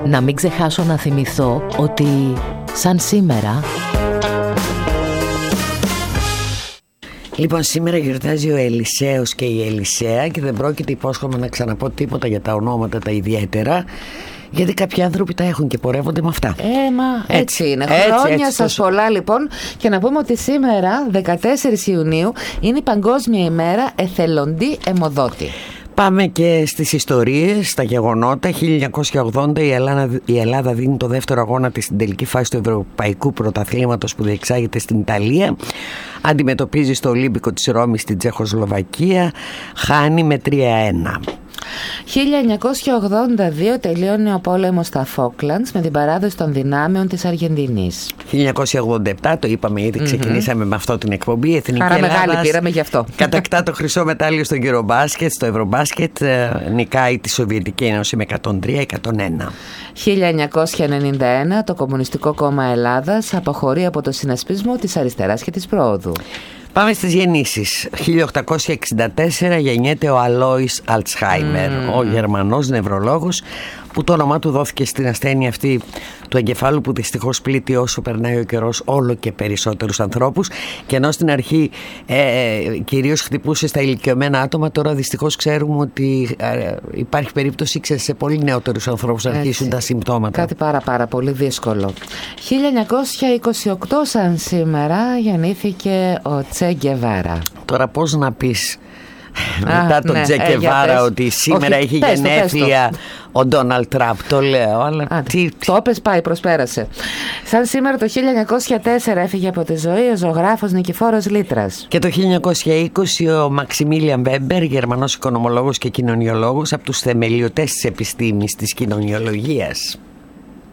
Να μην ξεχάσω να θυμηθώ ότι σαν σήμερα... Λοιπόν, σήμερα γιορτάζει ο Ελισέος και η Ελισέα και δεν πρόκειται, υπόσχομαι, να ξαναπώ τίποτα για τα ονόματα τα ιδιαίτερα, γιατί κάποιοι άνθρωποι τα έχουν και πορεύονται με αυτά. Μα έτσι είναι. Χρόνια σας πολλά, λοιπόν. Και να πούμε ότι σήμερα, 14 Ιουνίου, είναι η Παγκόσμια ημέρα εθελοντή αιμοδότη. Πάμε και στις ιστορίες, στα γεγονότα. 1980 η Ελλάδα δίνει το δεύτερο αγώνα της στην τελική φάση του Ευρωπαϊκού Πρωταθλήματος που διεξάγεται στην Ιταλία. Αντιμετωπίζει στο Ολύμπικο της Ρώμης στην Τσεχοσλοβακία. Χάνει με 3-1. 1982 τελειώνει ο πόλεμος στα Φόκλαντς με την παράδοση των δυνάμεων της Αργεντινής. 1987, το είπαμε ήδη, ξεκινήσαμε με αυτό την εκπομπή. Η Εθνική Άρα Ελλάδας μεγάλη πήραμε γι' αυτό. κατακτά το χρυσό μετάλλιο στο Eurobasket, στο Ευρωμπάσκετ, νικάει τη Σοβιετική Ένωση με 103-101. 1991 το Κομμουνιστικό Κόμμα Ελλάδας αποχωρεί από το συνασπισμό της Αριστεράς και της Πρόοδου. Πάμε στις γεννήσεις. 1864 γεννιέται ο Αλόις Αλτσχάιμερ, ο Γερμανός νευρολόγος, που το όνομά του δόθηκε στην ασθένεια αυτή του εγκεφάλου που δυστυχώς πλήττει όσο περνάει ο καιρός όλο και περισσότερους ανθρώπους, και ενώ στην αρχή κυρίως χτυπούσε στα ηλικιωμένα άτομα, τώρα δυστυχώς ξέρουμε ότι υπάρχει περίπτωση σε πολύ νεότερους ανθρώπους να αρχίσουν τα συμπτώματα. Κάτι πάρα πολύ δύσκολο. 1928 σαν σήμερα γεννήθηκε ο Τσε Γκεβάρα. Τώρα πώς να πεις μετά τον Τσε Γκεβάρα ότι σήμερα έχει γενέθλια ο Ντόναλντ Τραμπ? Το λέω, αλλά το έπες, πάει, προσπέρασε. Σαν σήμερα το 1904 έφυγε από τη ζωή ο ζωγράφος Νικηφόρος Λίτρας. Και το 1920 ο Μαξιμίλιαν Βέμπερ, Γερμανός οικονομολόγος και κοινωνιολόγος, από τους θεμελιωτές της επιστήμης της κοινωνιολογίας.